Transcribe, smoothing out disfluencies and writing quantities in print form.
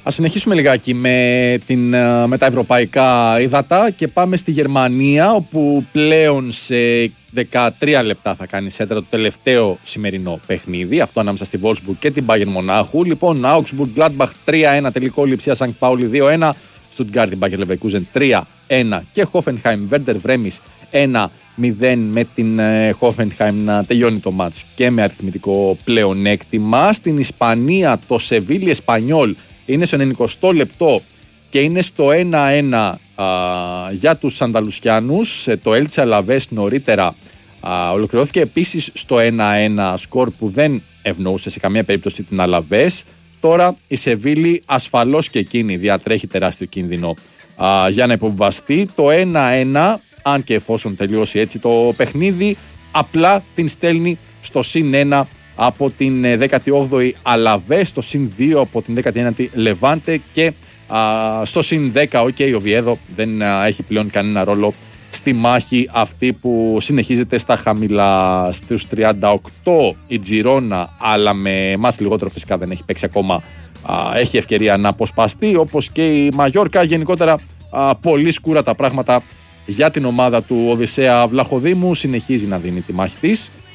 Ας συνεχίσουμε λιγάκι με τα ευρωπαϊκά ύδατα και πάμε στη Γερμανία, όπου πλέον σε 13 λεπτά θα κάνει σέντρα το τελευταίο σημερινό παιχνίδι, αυτό ανάμεσα στη Wolfsburg και την Bayern Μονάχου. Λοιπόν, Augsburg Gladbach 3-1, τελικό Λειψία Σανκ Πάουλι 2-1, Stuttgart Bayer Leverkusen 3-1 και Hoffenheim Werder Bremen 1-0, με την Hoffenheim να τελειώνει το μάτς και με αριθμητικό πλεονέκτημα. Στην Ισπανία το Σεβίλη Εσπανιόλ είναι στο 90 λεπτό και είναι στο 1-1 για τους Ανταλουσιάνους. Το Έλτσε Αλαβές νωρίτερα ολοκληρώθηκε επίσης στο 1-1, σκορ που δεν ευνοούσε σε καμία περίπτωση την Αλαβές. Τώρα η Σεβίλη ασφαλώς και εκείνη διατρέχει τεράστιο κίνδυνο για να υποβιβαστεί. Το 1-1, αν και εφόσον τελειώσει έτσι το παιχνίδι, απλά την στέλνει στο συν 1 από την 18η Αλαβές, στο συν 2 από την 19η Λεβάντε και στο συν 10 ο Βιέδο δεν έχει πλέον κανένα ρόλο στη μάχη αυτή που συνεχίζεται στα χαμηλά. Στους 38 η Τζιρόνα, αλλά με εμάς λιγότερο φυσικά, δεν έχει παίξει ακόμα, έχει ευκαιρία να αποσπαστεί, όπως και η Μαγιόρκα. Γενικότερα πολύ σκούρα τα πράγματα για την ομάδα του Οδυσσέα Βλαχοδήμου, συνεχίζει να δίνει τη μάχη της.